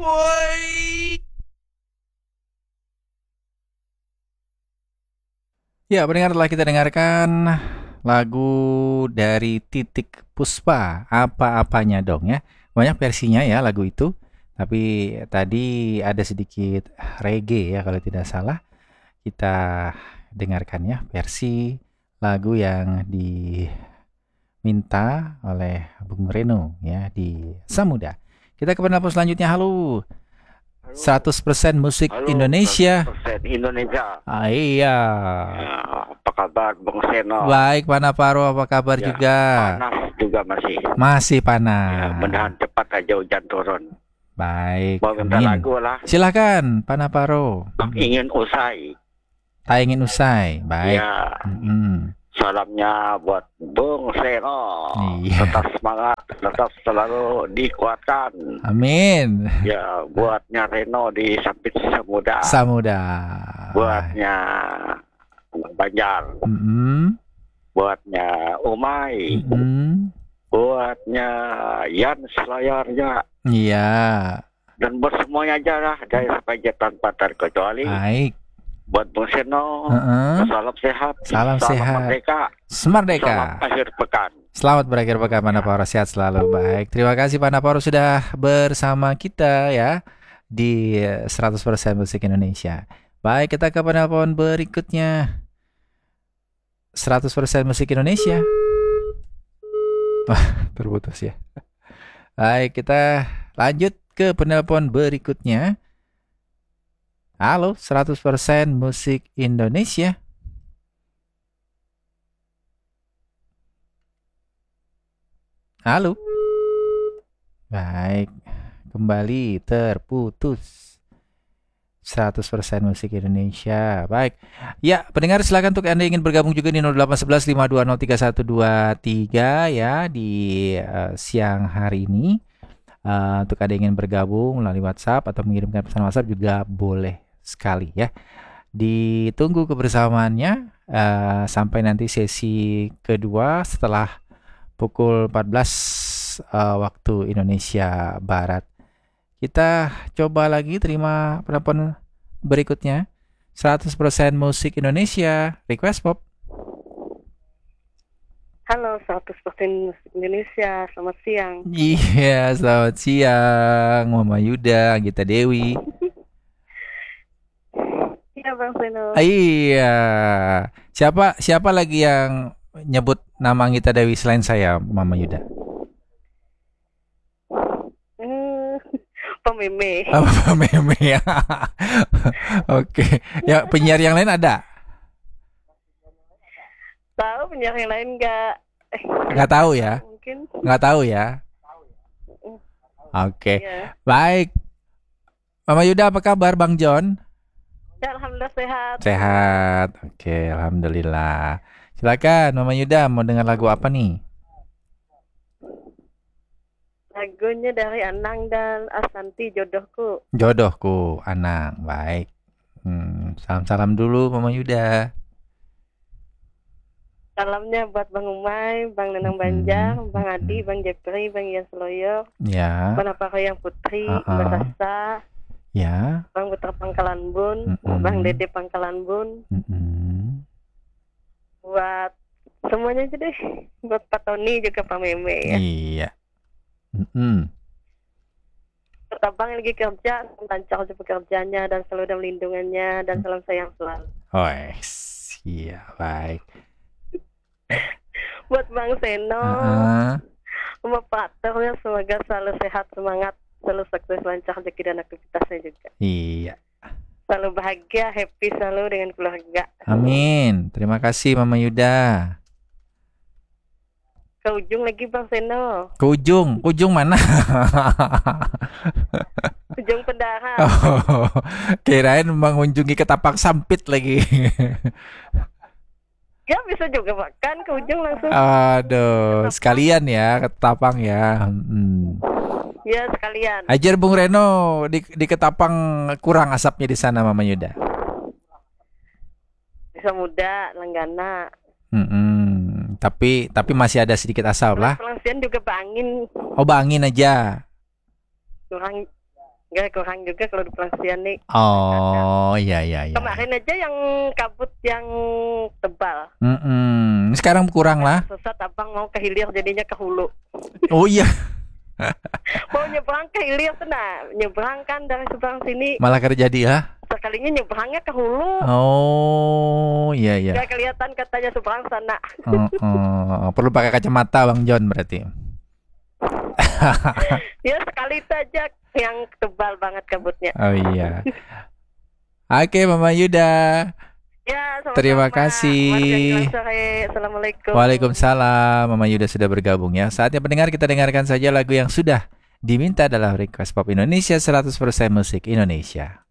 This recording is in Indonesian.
Woi. Ya, pendengar, telah kita dengarkan lagu dari Titik Puspa, apa-apanya dong ya. Banyak versinya ya lagu itu. Tapi tadi ada sedikit reggae ya kalau tidak salah. Kita dengarkan ya versi lagu yang diminta oleh Bung Reno ya di Samuda. Kita ke penelpon selanjutnya. Halo. 100% musik Halo, Indonesia. 100% Indonesia. Iya. Ya, apa kabar Bang Seno? Baik, Pak Naparo, apa kabar Ya, juga? panas juga masih. Masih Ya, panas. mudahan cepat aja hujan turun. Baik, Mau minta amin. lagu lah. Silakan, Pak Naparo. Ingin usai. Tak ingin usai. Baik. Ya, Mm-mm. salamnya buat Bung Seno. Iya. Tetap semangat, tetap selalu dikuatkan. Amin. Ya, buatnya Reno di Sampit Samuda. Samuda. Buatnya Banjar. Mm-mm. Buatnya Umay. Mm-mm. Buatnya Yan selayarnya. Iya. Dan buat semuanya aja lah dari sepaja tanpa terkecuali. Baik. Buat Bung Seno, Uh-uh. salam sehat, Salam sehat. merdeka, Semerdeka. salam akhir pekan. Selamat berakhir pekan, Pak Naparo. Sehat selalu. Baik, terima kasih Pak Naparo sudah bersama kita ya di 100% Musik Indonesia. Baik, kita ke penelpon berikutnya. 100% Musik Indonesia. Wah, terputus ya. Baik, kita lanjut ke penelpon berikutnya. Halo, 100% Musik Indonesia. Halo. Baik, kembali terputus. 100% Musik Indonesia. Baik. Ya, pendengar, silakan untuk Anda ingin bergabung juga di 0811 520 ya di siang hari ini. Untuk Anda ingin bergabung melalui WhatsApp atau mengirimkan pesan WhatsApp juga boleh sekali ya. Ditunggu kebersamaannya sampai nanti sesi kedua setelah pukul 14 waktu Indonesia Barat. Kita coba lagi terima penelpon berikutnya. 100% Musik Indonesia, Request Pop. Halo, 100% Musik Indonesia, selamat siang. Iya, selamat siang Mama Yuda, Gita Dewi. Iya Bang Seno. Iya. Siapa lagi yang nyebut nama Gita Dewi selain saya, Mama Yuda? Pememe. Apa meme ya? Oke. Ya, penyiar yang lain ada? Tahu penyiar yang lain nggak? Nggak tahu ya? Mungkin. Nggak tahu ya? Oke. Ya. Baik. Mama Yuda, apa kabar Bang John? Ya, alhamdulillah sehat. Sehat. Oke, alhamdulillah. Silakan Mama Yuda, mau dengar lagu apa nih? Lagunya dari Anang dan Asanti, Jodohku. Jodohku, Anang. Baik. Salam-salam dulu Mama Yuda. Salamnya buat Bang Umay, Bang Nenang Banjar, Bang Adi, Bang Jepri, Bang Ian Seloyo, Ya. Bang Apakayang Putri, Mbak Sasa, Ya. Bang Putra Pangkalan Bun, Bang Dede Pangkalan Bun, buat semuanya aja deh, buat Pak Tony juga Pak Meme ya. Iya. Buat Abang yang lagi kerja, lancar aja pekerjaannya dan selalu dalam lindungannya dan salam sayang selalu. Oh, iya, baik. Buat Bang Seno, sama partnernya semoga selalu sehat, semangat, selalu sukses, lancar rezeki dan aktivitasnya juga. Iya. Selalu bahagia, happy selalu dengan keluarga. Amin. Terima kasih Mama Yuda. Ke ujung lagi Bang Seno. Ke ujung mana? Ujung Pendahan. Oh, kirain mengunjungi Ketapak Sampit lagi. Ya bisa juga Pak, kan ke ujung langsung. Aduh, sekalian ya Ketapang ya. Ya sekalian. Ajar Bung Reno di Ketapang kurang asapnya di sana Mama Yuda. Bisa muda, Langgana. Tapi masih ada sedikit asap lah. Pelangsian juga bangin. Oh, bangin aja. Kurang Nggak kurang juga kalau di Pelangsian nih. Oh, iya. Kemarin aja yang kabut yang tebal. Sekarang kurang lah. Sesat abang mau ke hilir jadinya ke hulu. Oh iya, Mau nyebrang ke hilir nah, nyebrang kan dari seberang sini. malah terjadi ya. Sekalinya nyebrangnya ke hulu. Oh, iya. Nggak kelihatan katanya seberang sana. Perlu pakai kacamata Bang John berarti. Ya sekali itu aja yang tebal banget kabutnya. Oh iya. Oke, Mama Yuda. Ya, sama-sama. Terima kasih. Mari menjelang sore. Assalamualaikum. Waalaikumsalam. Mama Yuda sudah bergabung ya. Saatnya pendengar kita dengarkan saja lagu yang sudah diminta dalam request pop Indonesia 100% musik Indonesia.